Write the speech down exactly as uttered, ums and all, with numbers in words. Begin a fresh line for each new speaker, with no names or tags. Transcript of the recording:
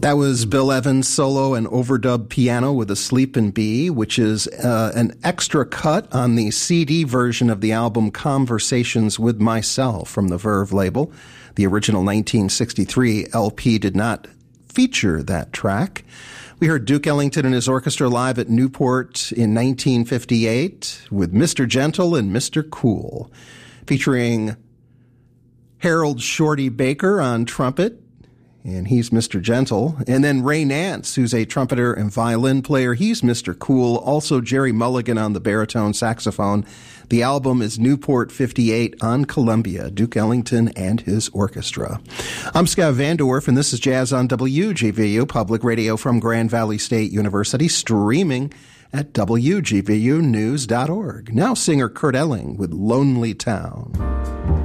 That was Bill Evans' solo and overdub piano with Asleep in B, which is uh, an extra cut on the C D version of the album Conversations with Myself from the Verve label. The original nineteen sixty-three L P did not feature that track. We heard Duke Ellington and his orchestra live at Newport in nineteen fifty-eight with Mister Gentle and Mister Cool, featuring Harold Shorty Baker on trumpet, and he's Mister Gentle. And then Ray Nance, who's a trumpeter and violin player. He's Mister Cool. Also Jerry Mulligan on the baritone saxophone. The album is Newport fifty-eight on Columbia, Duke Ellington and his orchestra. I'm Scott Vandorf, and this is Jazz on W G V U, public radio from Grand Valley State University, streaming at W G V U news dot org. Now singer Kurt Elling with Lonely Town.